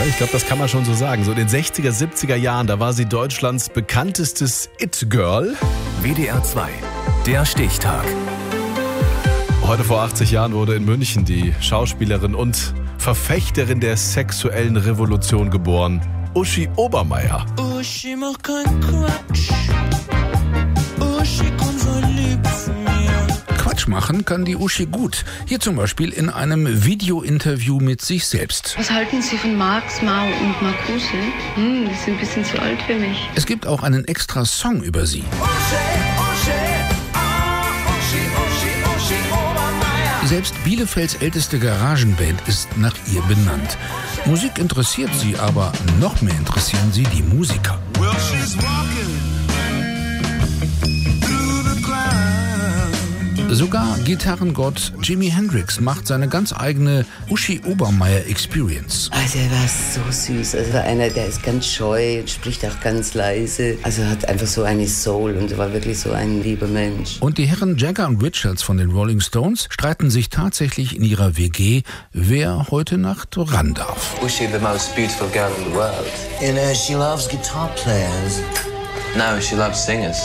ich glaube, das kann man schon so sagen. So in den 60er, 70er Jahren, da war sie Deutschlands bekanntestes It-Girl. WDR 2, der Stichtag. Heute vor 80 Jahren wurde in München die Schauspielerin und Verfechterin der sexuellen Revolution geboren, Uschi Obermeier. Uschi, mach keinen Quatsch. Uschi, komm so lieb zu mir. Quatsch machen kann die Uschi gut. Hier zum Beispiel in einem Video-Interview mit sich selbst. Was halten Sie von Marx, Mao und Marcuse? Die sind ein bisschen zu alt für mich. Es gibt auch einen extra Song über sie. Selbst Bielefelds älteste Garagenband ist nach ihr benannt. Musik interessiert sie, aber noch mehr interessieren sie die Musiker. Sogar Gitarrengott Jimi Hendrix macht seine ganz eigene Uschi Obermeier Experience. Also er war so süß. Also war einer, der ist ganz scheu, spricht auch ganz leise. Also hat einfach so eine Soul und war wirklich so ein lieber Mensch. Und die Herren Jagger und Richards von den Rolling Stones streiten sich tatsächlich in ihrer WG, wer heute Nacht ran darf. Uschi, the most beautiful girl in the world. You know, she loves guitar players. No, she loves singers.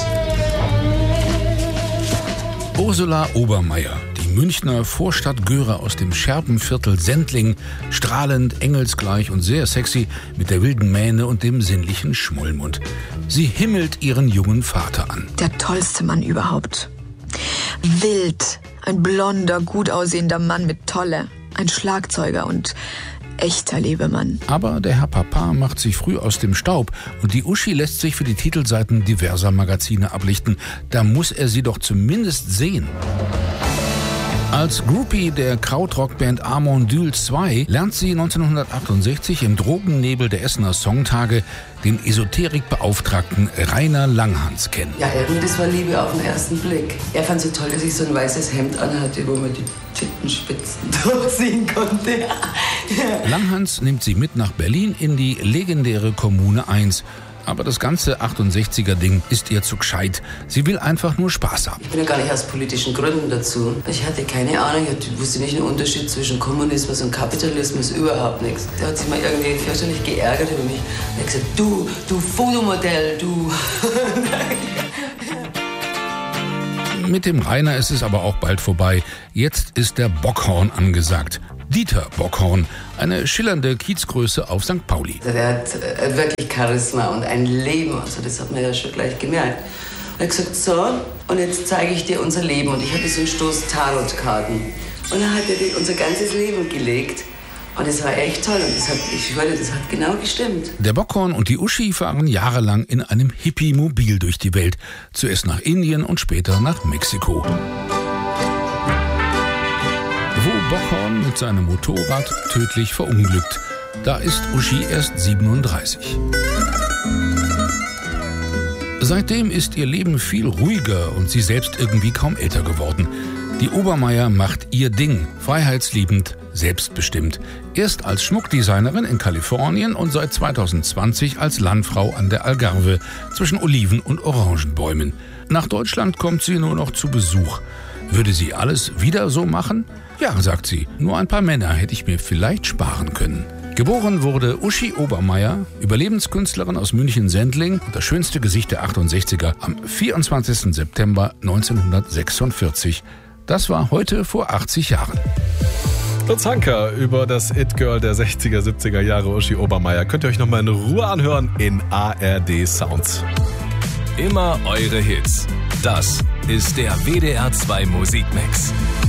Ursula Obermeier, die Münchner Vorstadtgöre aus dem Scherbenviertel Sendling, strahlend, engelsgleich und sehr sexy, mit der wilden Mähne und dem sinnlichen Schmollmund. Sie himmelt ihren jungen Vater an. Der tollste Mann überhaupt. Wild, ein blonder, gut aussehender Mann mit Tolle, ein Schlagzeuger und echter Lebemann. Aber der Herr Papa macht sich früh aus dem Staub und die Uschi lässt sich für die Titelseiten diverser Magazine ablichten. Da muss er sie doch zumindest sehen. Als Groupie der Krautrockband Amondyl 2 lernt sie 1968 im Drogennebel der Essener Songtage den Esoterikbeauftragten Rainer Langhans kennen. Ja, irgendwie, das war Liebe auf den ersten Blick. Er fand so toll, dass ich so ein weißes Hemd anhatte, wo man die Tittenspitzen durchsehen konnte. Langhans nimmt sie mit nach Berlin in die legendäre Kommune 1. Aber das ganze 68er-Ding ist ihr zu gescheit. Sie will einfach nur Spaß haben. Ich bin ja gar nicht aus politischen Gründen dazu. Ich hatte keine Ahnung, ich wusste nicht den Unterschied zwischen Kommunismus und Kapitalismus, überhaupt nichts. Der hat sich mal irgendwie fürchterlich geärgert über mich. Er hat gesagt, du Fotomodell, du. Mit dem Rainer ist es aber auch bald vorbei. Jetzt ist der Bockhorn angesagt. Dieter Bockhorn, eine schillernde Kiezgröße auf St. Pauli. Der hat wirklich Charisma und ein Leben, also das hat man ja schon gleich gemerkt. Er hat gesagt, so, und jetzt zeige ich dir unser Leben. Und ich hatte so einen Stoß Tarotkarten. Und dann hat er unser ganzes Leben gelegt. Und das war echt toll. Und ich schwöre, das hat genau gestimmt. Der Bockhorn und die Uschi fahren jahrelang in einem Hippie-Mobil durch die Welt. Zuerst nach Indien und später nach Mexiko. Wo Bockhorn mit seinem Motorrad tödlich verunglückt. Da ist Uschi erst 37. Seitdem ist ihr Leben viel ruhiger und sie selbst irgendwie kaum älter geworden. Die Obermeier macht ihr Ding, freiheitsliebend, selbstbestimmt. Erst als Schmuckdesignerin in Kalifornien und seit 2020 als Landfrau an der Algarve zwischen Oliven- und Orangenbäumen. Nach Deutschland kommt sie nur noch zu Besuch. Würde sie alles wieder so machen? Ja, sagt sie, nur ein paar Männer hätte ich mir vielleicht sparen können. Geboren wurde Uschi Obermeier, Überlebenskünstlerin aus München-Sendling und das schönste Gesicht der 68er am 24. September 1946. Das war heute vor 80 Jahren. Lutz Hanker über das It-Girl der 60er, 70er Jahre, Uschi Obermeier. Könnt ihr euch nochmal in Ruhe anhören in ARD Sounds. Immer eure Hits. Das ist der WDR 2 Musikmix.